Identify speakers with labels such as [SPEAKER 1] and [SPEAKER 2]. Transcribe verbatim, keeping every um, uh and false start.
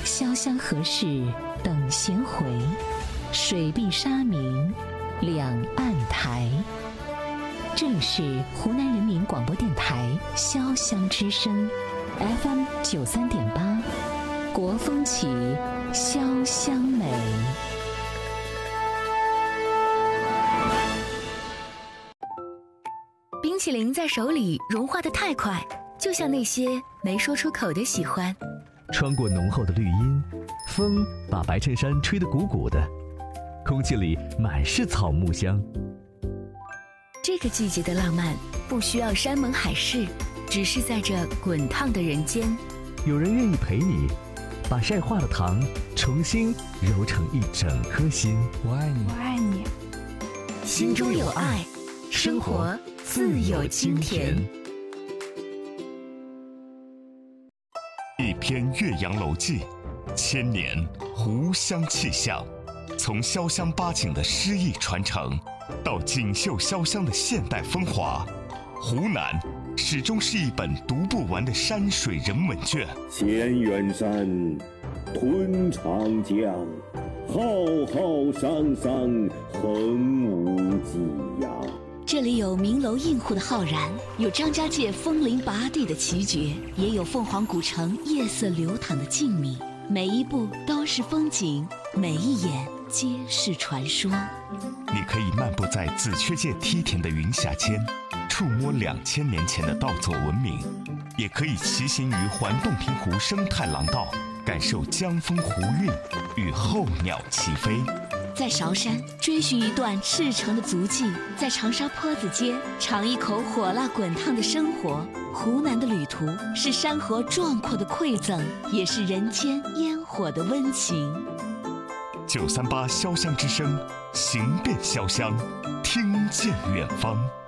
[SPEAKER 1] 潇湘何事等闲回，水碧沙明两岸台。这里是湖南人民广播电台潇湘之声 F M 九三点八，国风起，潇湘美。
[SPEAKER 2] 冰淇淋在手里融化得太快，就像那些没说出口的喜欢。
[SPEAKER 3] 穿过浓厚的绿荫，风把白衬衫吹得鼓鼓的，空气里满是草木香。
[SPEAKER 2] 这个季节的浪漫不需要山盟海誓，只是在这滚烫的人间，
[SPEAKER 3] 有人愿意陪你，把晒化的糖重新揉成一整颗心。
[SPEAKER 4] 我爱你，
[SPEAKER 5] 我爱你，
[SPEAKER 2] 心中有爱，生活自有清甜。
[SPEAKER 6] 一篇《岳阳楼记》，千年湖湘气象，从潇湘八景的诗意传承，到锦绣潇湘的现代风华，湖南始终是一本读不完的山水人文卷。
[SPEAKER 7] 千远山，吞长江，浩浩汤汤，横无际呀。
[SPEAKER 2] 这里有名楼映户的浩然，有张家界枫林拔地的奇绝，也有凤凰古城夜色流淌的静谧。每一步都是风景，每一眼皆是传说。
[SPEAKER 6] 你可以漫步在紫雀界梯田的云霞间，触摸两千年前的稻作文明；也可以骑行于环洞庭湖生态廊道，感受江风湖韵与候鸟齐飞。
[SPEAKER 2] 在韶山追寻一段赤诚的足迹，在长沙坡子街尝一口火辣滚烫的生活。湖南的旅途是山河壮阔的馈赠，也是人间烟火的温情。
[SPEAKER 6] 九三八潇湘之声，行遍潇湘，听见远方。